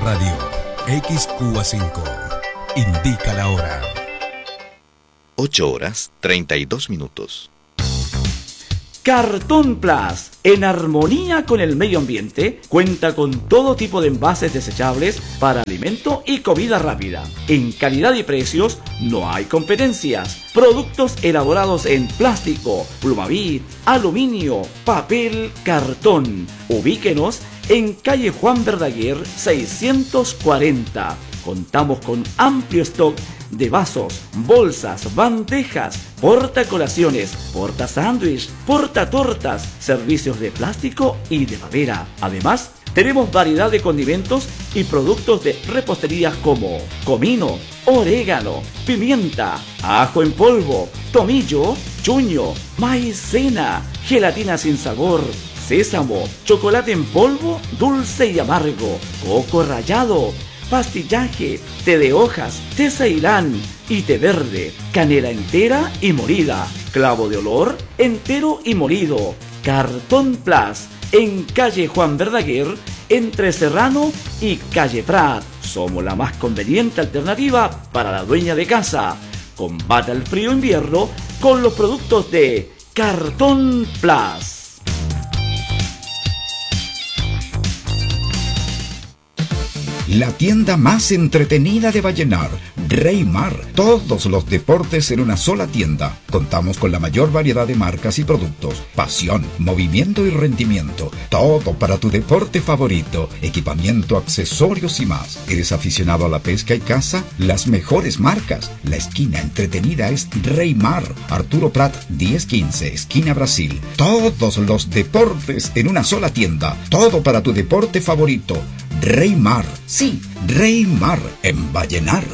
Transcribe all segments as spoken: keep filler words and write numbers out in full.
Radio X Q A cinco. Indica la hora. ocho horas treinta y dos minutos. Cartón Plus, en armonía con el medio ambiente, cuenta con todo tipo de envases desechables para alimento y comida rápida. En calidad y precios no hay competencias. Productos elaborados en plástico, plumavit, aluminio, papel, cartón. Ubíquenos en calle Juan Verdaguer seiscientos cuarenta. Contamos con amplio stock de vasos, bolsas, bandejas, portacolaciones, porta sándwich, porta tortas, servicios de plástico y de madera. Además, tenemos variedad de condimentos y productos de repostería como comino, orégano, pimienta, ajo en polvo, tomillo, chuño, maicena, gelatina sin sabor, sésamo, chocolate en polvo, dulce y amargo, coco rallado, pastillaje, té de hojas, té ceilán y té verde, canela entera y molida, clavo de olor entero y molido. Cartón Plus, en calle Juan Verdaguer, entre Serrano y calle Prat. Somos la más conveniente alternativa para la dueña de casa. Combata el frío invierno con los productos de Cartón Plus. La tienda más entretenida de Vallenar, Reymar. Todos los deportes en una sola tienda. Contamos con la mayor variedad de marcas y productos. Pasión, movimiento y rendimiento. Todo para tu deporte favorito. Equipamiento, accesorios y más. ¿Eres aficionado a la pesca y caza? Las mejores marcas. La esquina entretenida es Reymar. Arturo Prat diez quince, esquina Brasil. Todos los deportes en una sola tienda. Todo para tu deporte favorito. Reymar, sí, Reymar en Vallenar.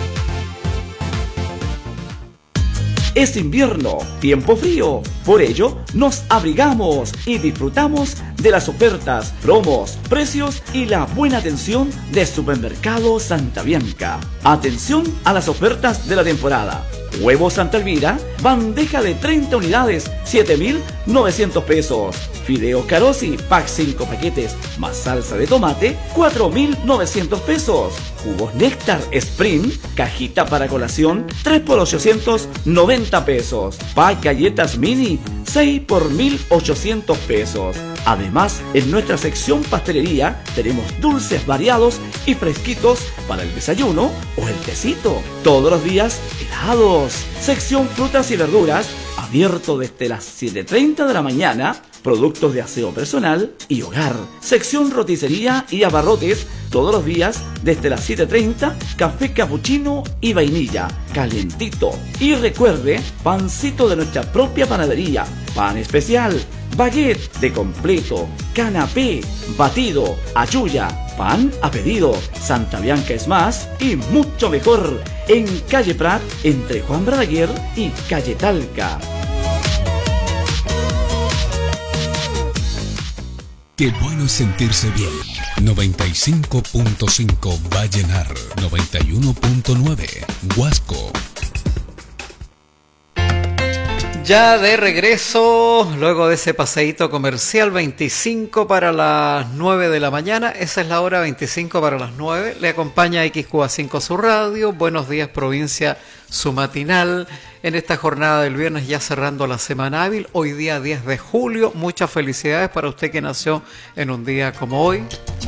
Es invierno, tiempo frío, por ello nos abrigamos y disfrutamos de las ofertas, promos, precios y la buena atención de Supermercado Santa Bianca. Atención a las ofertas de la temporada. Huevo Santa Elvira, bandeja de treinta unidades, siete mil novecientos pesos. Fideos Carosi, pack cinco paquetes, más salsa de tomate, cuatro mil novecientos pesos. Jugos Néctar Sprint, cajita para colación, tres por ochocientos noventa pesos. Pack galletas mini, seis por mil ochocientos pesos. Además, en nuestra sección pastelería tenemos dulces variados y fresquitos para el desayuno o el tecito. Todos los días helados. Sección frutas y verduras, abierto desde las siete y treinta de la mañana. Productos de aseo personal y hogar. Sección roticería y abarrotes, todos los días desde las siete y treinta, café capuchino y vainilla, calentito. Y recuerde, pancito de nuestra propia panadería, pan especial, baguette de completo, canapé, batido, ayuya, pan a pedido. Santa Bianca es más y mucho mejor. En calle Prat, entre Juan Verdaguer y calle Talca. Qué bueno es sentirse bien. noventa y cinco punto cinco Vallenar, noventa y uno punto nueve Huasco. Ya de regreso, luego de ese paseíto comercial, veinticinco para las nueve de la mañana. Esa es la hora, veinticinco para las nueve. Le acompaña X Q A cinco su radio. Buenos días, provincia, su matinal. En esta jornada del viernes, ya cerrando la semana hábil, hoy día diez de julio. Muchas felicidades para usted que nació en un día como hoy.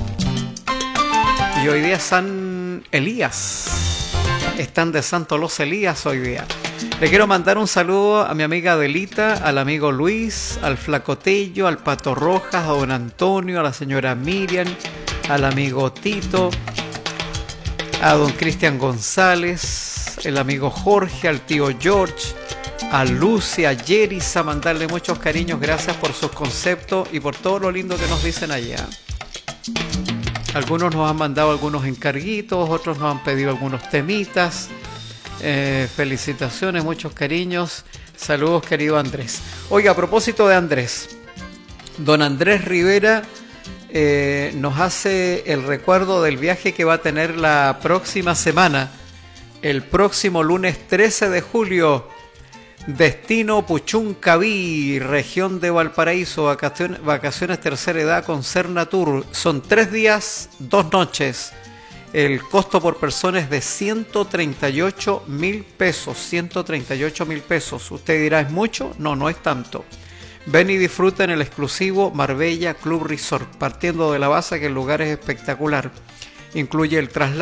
Y hoy día San Elías. Están de santo los Elías hoy día. Le quiero mandar un saludo a mi amiga Adelita, al amigo Luis, al Flacotello, al Pato Rojas, a don Antonio, a la señora Miriam, al amigo Tito, a don Cristian González, el amigo Jorge, al tío George, a Lucy, a Yeris, a mandarle muchos cariños. Gracias por sus conceptos y por todo lo lindo que nos dicen allá. Algunos nos han mandado algunos encarguitos, otros nos han pedido algunos temitas. Eh, felicitaciones, muchos cariños. Saludos, querido Andrés. Oiga, a propósito de Andrés, don Andrés Rivera eh, nos hace el recuerdo del viaje que va a tener la próxima semana, el próximo lunes trece de julio. Destino Puchuncaví, región de Valparaíso, vacaciones, vacaciones tercera edad con Cernatur. Son tres días, dos noches El costo por persona es de ciento treinta y ocho mil pesos. ciento treinta y ocho mil pesos. Usted dirá, ¿es mucho? No, no es tanto. Ven y disfruta en el exclusivo Marbella Club Resort, partiendo de la base que el lugar es espectacular. Incluye el traslado